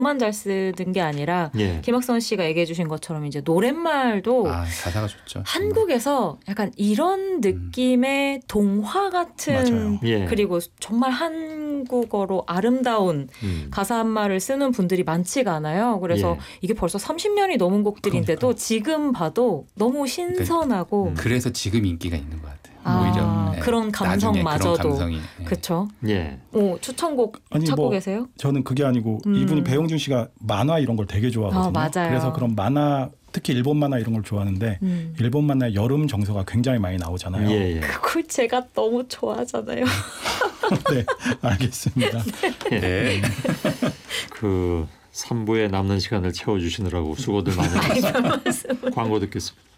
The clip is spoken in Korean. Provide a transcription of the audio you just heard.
만 잘 쓰는 게 아니라 예. 김학선 씨가 얘기해 주신 것처럼 이제 노랫말도 가사가 좋죠. 한국에서 약간 이런 느낌의 동화 같은 맞아요. 예. 그리고 정말 한국어로 아름다운 가사 한 말을 쓰는 분들이 많지가 않아요. 그래서 예. 이게 벌써 30년이 넘은 곡들인데도 그러니까요. 지금 봐도 너무 신선하고 그래서 지금 인기가 있는 것 같아요. 아, 오히려 그런 감성마저도. 그런 감성이. 그렇죠. 예. 추천곡 아니, 찾고 뭐 계세요? 저는 그게 아니고 이분이 배용준 씨가 만화 이런 걸 되게 좋아하거든요. 맞아요. 그래서 그런 만화 특히 일본 만화 이런 걸 좋아하는데 일본 만화의 여름 정서가 굉장히 많이 나오잖아요. 예. 예. 그걸 제가 너무 좋아하잖아요. 네, 알겠습니다. 네. 그 3부에 남는 시간을 채워주시느라고 수고들 많으셨습니다. 광고 듣겠습니다.